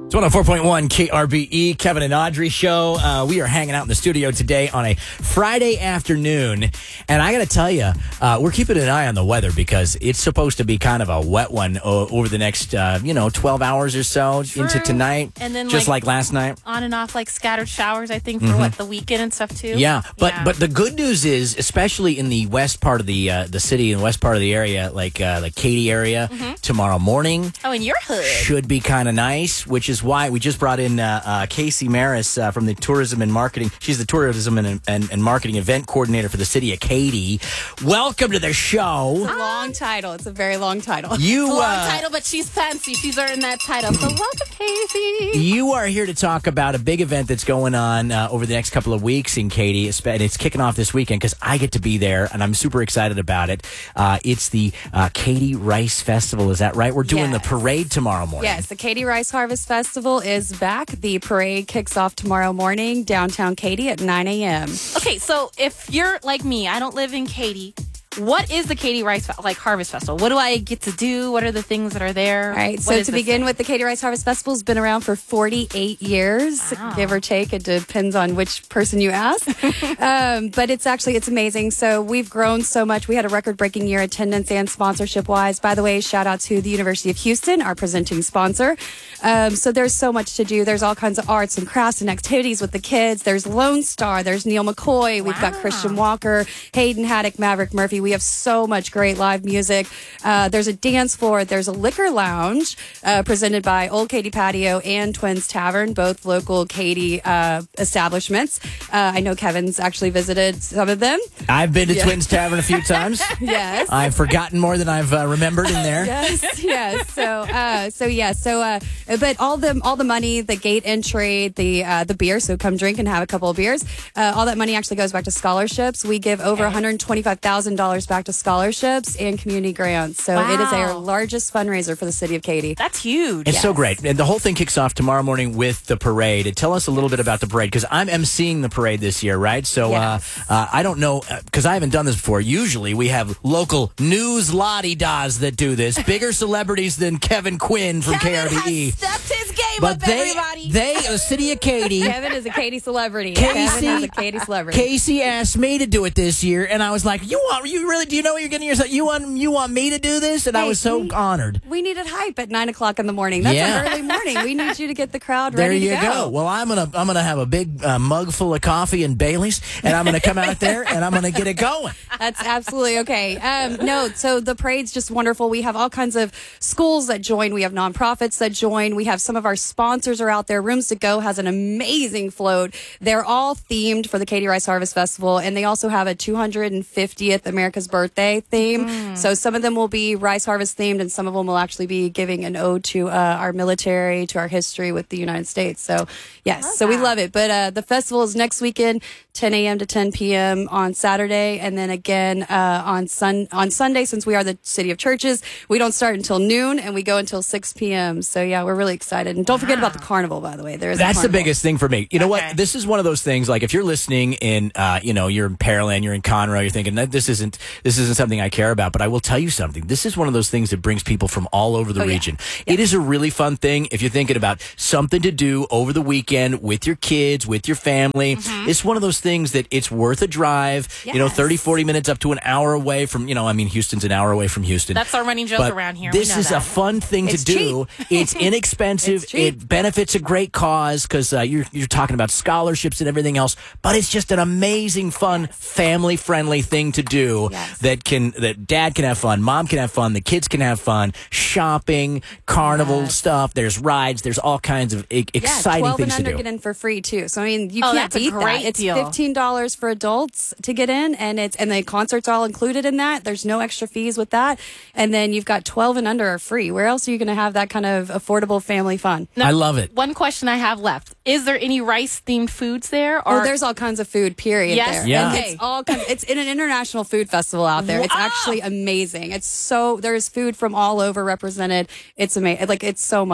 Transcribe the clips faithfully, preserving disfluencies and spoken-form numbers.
It's one oh four point one K R B E, Kevin and Audrey show. Uh, we are hanging out in the studio today on a Friday afternoon. And I got to tell you, uh, we're keeping an eye on the weather because it's supposed to be kind of a wet one o- over the next, uh, you know, twelve hours or so True. into tonight. And then just like, like last night. On and off, like scattered showers, I think, for Mm-hmm. what, the weekend and stuff, too? Yeah, but Yeah. but the good news is, especially in the west part of the uh, the city, in the west part of the area, like uh, like Katy area, Mm-hmm. tomorrow morning. Oh, in your hood. Should be kind of nice, which is why we just brought in uh, uh, Casey Maris uh, from the Tourism and Marketing. She's the Tourism and, and, and Marketing Event Coordinator for the city of Katy. Welcome to the show. It's a long title. It's a very long title. You, It's a long uh, title, but she's fancy. She's earned that title. So welcome, Casey. You are here to talk about a big event that's going on uh, over the next couple of weeks in Katy, and it's kicking off this weekend because I get to be there, and I'm super excited about it. Uh, it's the uh, Katy Rice Festival. Is that right? We're doing Yes. the parade tomorrow morning. Yes, the Katy Rice Harvest Festival is back. The parade kicks off tomorrow morning downtown Katy at nine a.m. Okay, so if you're like me, I don't live in Katy. What is the Katy Rice Fe- like Harvest Festival? What do I get to do? What are the things that are there? All right, What so is to this begin thing? with, the Katy Rice Harvest Festival has been around for forty-eight years, Wow. give or take. It depends on which person you ask. um, but it's actually, it's amazing. So we've grown so much. We had a record-breaking year attendance and sponsorship-wise. By the way, shout out to the University of Houston, our presenting sponsor. Um, so there's so much to do. There's all kinds of arts and crafts and activities with the kids. There's Lone Star. There's Neil McCoy. We've got Wow. Christian Walker, Hayden Haddock, Maverick Murphy. We have so much great live music. Uh, there's a dance floor. There's a liquor lounge uh, presented by Old Katy Patio and Twins Tavern, both local Katy uh, establishments. Uh, I know Kevin's actually visited some of them. I've been to Twins Tavern a few times. Yes. I've forgotten more than I've uh, remembered in there. Yes, yes. So, uh, so yeah. So, uh, but all the all the money, the gate entry, the uh, the beer. So come drink and have a couple of beers. Uh, all that money actually goes back to scholarships. We give over one hundred twenty-five thousand dollars back to scholarships and community grants. So it is our Wow. largest fundraiser for the city of Katy. That's huge. It's so great. And the whole thing kicks off tomorrow morning with the parade. And tell us a little bit about the parade, because I'm emceeing the parade this year, right? So Yes. uh, uh, I don't know, because I haven't done this before. Usually we have local news lottie-das that do this, bigger celebrities than Kevin Quinn from Kevin K R B E. has stepped his game But up, they, everybody. they, the city of Katy, Kevin is a Katy celebrity. Casey- Kevin is a Katy celebrity. Casey asked me to do it this year, and I was like, "You want? You really? Do you know what you're getting yourself? You want? You want me to do this?" And I Hey, was so we- honored. We needed hype at nine o'clock in the morning. That's Yeah. an early morning. We need you to get the crowd There ready you to go. go. Well, I'm gonna I'm gonna have a big uh, mug full of coffee and Bailey's, and I'm gonna come out there and I'm gonna get it going. That's absolutely okay. Um, no, so the parade's just wonderful. We have all kinds of schools that join. We have nonprofits that join. We have some of our sponsors are out there. Rooms to Go has an amazing float. They're all themed for the Katy Rice Harvest Festival, and they also have a two hundred fiftieth America's Birthday theme. So some of them will be rice harvest themed, and some of them will actually be giving an ode to uh, our military, to our history with the United States. So yes, Love so we that. love it. But uh, the festival is next weekend, ten a.m. to ten p.m. on Saturday, and then again uh, on sun on Sunday. Since we are the city of churches, we don't start until noon, and we go until six p.m. So yeah, we're really excited. And don't forget about the carnival, by the way. There is a That's the carnival. biggest thing for me. You know Okay. what? This is one of those things. Like if you're listening in, uh, you know, you're in Pearland, you're in Conroe, you're thinking that this isn't this isn't something I care about. But I will tell you something. This is one of those things that brings people from all over the Oh, yeah. region. It is a really fun thing if you're thinking about something to do over the weekend with your kids, with your family. It's one of those things that it's worth a drive. You know, Yes. thirty, forty minutes up to an hour away from. You know, I mean, Houston's an hour away from Houston. That's our running joke But around here. We This know is a that. fun thing It's to do. It's inexpensive. It's cheap. It benefits a great cause because uh, you're you're talking about scholarships and everything else. But it's just an amazing, fun, family friendly thing to do Yes. that can that dad can have fun, mom can have fun, the kids can have fun. Shopping, carnival Yes. stuff. There's rides. There's all kinds of e- Yeah, exciting twelve things and to under do. get in for free too. So I mean, you Oh, can't that's a beat great that. It's deal. fifteen dollars for adults to get in, and it's and the concerts all included in that. There's no extra fees with that, and then you've got twelve and under are free. Where else are you going to have that kind of affordable family fun? Now, I love it. One question I have left: is there any rice-themed foods there? Or Oh, there's all kinds of food. Period. Yes? There. Yeah. And Okay. it's all kinds. It's in an international food festival out there. It's Wow. actually amazing. It's so there's food from all over represented. It's amazing. Like it's so much. There's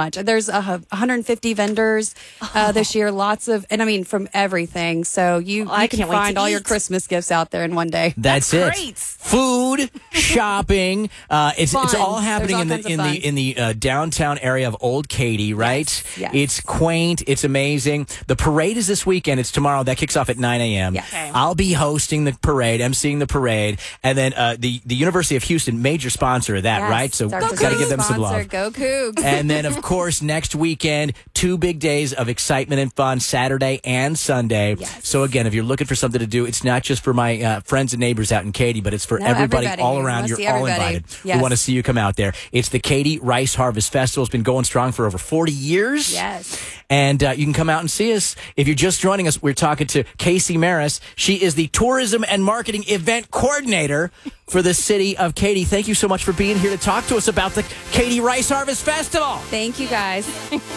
There's uh, one hundred fifty vendors uh, this year. Lots of, and I mean, from everything. So you, Well, I you can can't wait to find all your eat. Christmas gifts out there in one day. That's, That's it. great. Food, shopping. Uh, it's it's Fun. all happening There's all in the kinds of in fun. the in the uh, downtown area of Old Katy, right? Yes, yes. It's quaint. It's amazing. The parade is this weekend. It's tomorrow. That kicks off at nine a.m. Yes. Okay. I'll be hosting the parade, emceeing the parade, and then uh, the the University of Houston, major sponsor of that, Yes, right? So it's our got to facility give them some sponsor. love. Go Cougs. And then, of course, next weekend, two big days of excitement and fun, Saturday and Sunday. Yes. So, again, if you're looking for something to do, it's not just for my uh, friends and neighbors out in Katy, but it's for No, everybody, everybody. all We around. wanna You're see all everybody. invited. Yes. We want to see you come out there. It's the Katy Rice Harvest Festival. It's been going strong for over forty years. Yes. And uh, you can come out and see us. If you're just joining us, we're talking to Casey Maris. She is the Tourism and Marketing Event Coordinator for the city of Katy. Thank you so much for being here to talk to us about the Katy Rice Harvest Festival. Thank you guys.